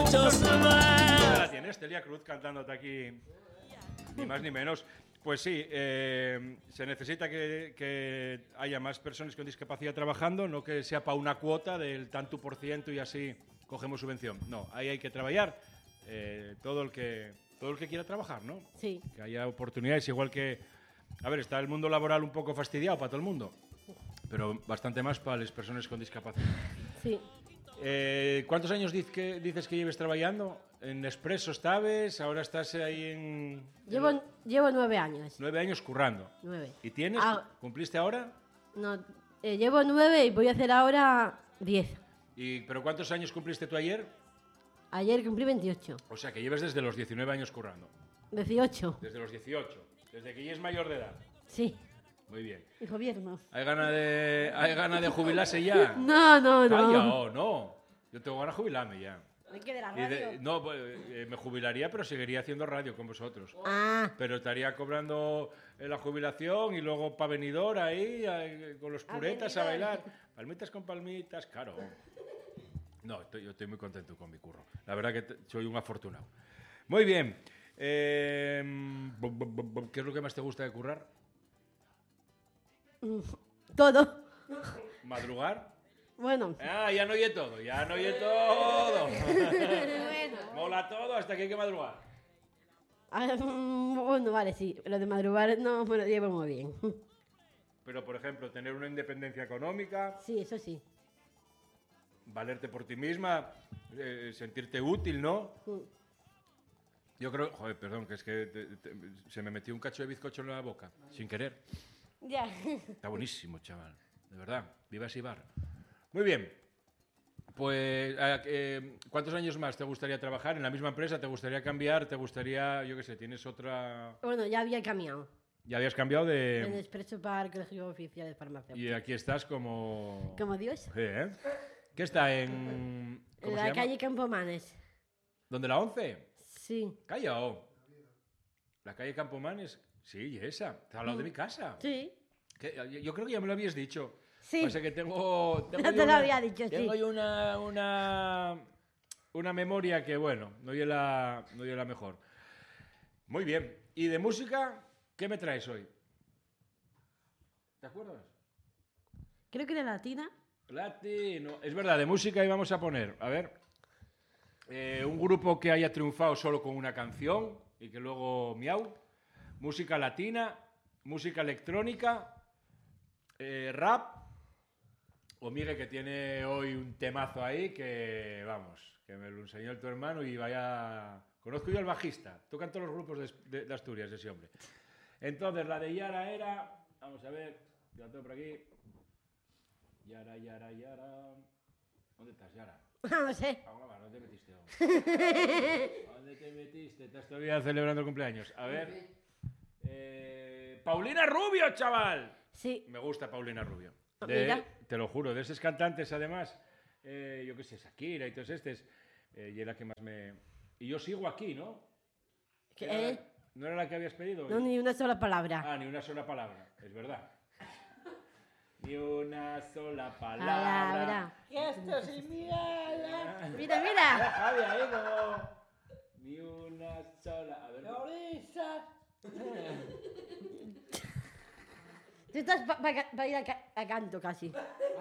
muchos más. La tienes, Celia Cruz, cantándote aquí, ni más ni menos. Pues sí, se necesita que haya más personas con discapacidad trabajando, no que sea para una cuota del tanto por ciento y así cogemos subvención. No, ahí hay que trabajar todo el que quiera trabajar, ¿no? Sí. Que haya oportunidades, igual que... A ver, está el mundo laboral un poco fastidiado para todo el mundo, pero bastante más para las personas con discapacidad. Sí. ¿Cuántos años dices que lleves trabajando? ¿En Nespresso estabas? ¿Ahora estás ahí en...? Llevo 9 años. 9 años currando. 9. ¿Y tienes? ¿Cumpliste ahora? No, llevo 9 y voy a hacer ahora 10. ¿Pero cuántos años cumpliste tú ayer? Ayer cumplí 28. O sea, que lleves desde los 19 años currando. 18. Desde los 18. Desde que ya es mayor de edad. Sí. Muy bien. Y gobierno. ¿Hay ganas de jubilarse ya? No. Calla, no. Yo tengo ganas de jubilarme ya. ¿De qué? ¿De la radio? Me jubilaría, pero seguiría haciendo radio con vosotros. Ah. Pero estaría cobrando la jubilación y luego para venidor ahí, con los puretas a bailar. Palmitas con palmitas, claro. No, yo estoy muy contento con mi curro. La verdad que soy un afortunado. Muy bien. ¿Qué es lo que más te gusta de currar? Todo. ¿Madrugar? Bueno. Ya no oye todo, Bueno. Mola todo hasta que hay que madrugar. Bueno, vale, sí. Lo de madrugar no me lo llevo muy bien. Pero, por ejemplo, tener una independencia económica... Sí, eso sí. Valerte por ti misma, sentirte útil, ¿no? Yo creo... Joder, perdón, que es que se me metió un cacho de bizcocho en la boca, sin querer. Ya. Está buenísimo, chaval. De verdad. Viva Sibar. Muy bien. Pues, ¿cuántos años más te gustaría trabajar en la misma empresa? ¿Te gustaría cambiar? ¿Te gustaría, yo qué sé, tienes otra...? Bueno, ya había cambiado. ¿Ya habías cambiado de...? En Expreso para el Colegio Oficial de Farmacia. Y aquí estás como... Como Dios. Sí, ¿eh? ¿Qué está en...? En la calle Campomanes. ¿Dónde, la 11? Sí. Callao. La calle Campomanes. Sí, esa. Te ha hablado de mi casa. Sí. Yo creo que ya me lo habías dicho. Sí. O sea que tengo No te lo había dicho, sí. Tengo yo una memoria que, bueno, no es la mejor. Muy bien. ¿Y de música? ¿Qué me traes hoy? ¿Te acuerdas? Creo que era latina. Latino. Es verdad, de música íbamos a poner. A ver. Un grupo que haya triunfado solo con una canción y que luego miau. Música latina, música electrónica, rap. O Miguel, que tiene hoy un temazo ahí que, vamos, que me lo enseñó tu hermano y vaya... Conozco yo al bajista. Tocan todos los grupos de Asturias ese hombre. Entonces, la de Yara era... Vamos a ver, ya la tengo por aquí. Yara. ¿Dónde estás, Yara? No sé. ¿Dónde te metiste? ¿Dónde te metiste? Estás todavía celebrando el cumpleaños. A ver. Paulina Rubio, chaval. Sí. Me gusta Paulina Rubio. Mira. Te lo juro, de esos cantantes, además, yo qué sé, Shakira y todos estos, y era la que más me... Y yo sigo aquí, ¿no? ¿Qué? ¿No era la que habías pedido? No, ni una sola palabra. Ni una sola palabra, es verdad. Ni una sola palabra. Que esto sí, mira. Mira, mira. Javi, ahí no. Ni una sola... A ver. Tú estás para ir a canto casi.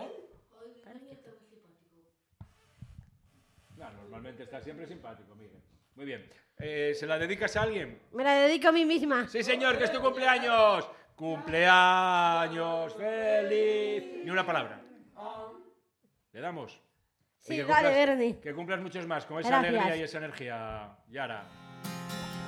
No, normalmente estás siempre simpático, Miguel. Muy bien. ¿Se la dedicas a alguien? Me la dedico a mí misma. Sí, señor, que es tu cumpleaños. ¡Cumpleaños feliz! Ni una palabra. ¿Le damos? Sí, Oye, dale, Bernie. Que cumplas muchos más, con esa Gracias. alegría y esa energía, Yara.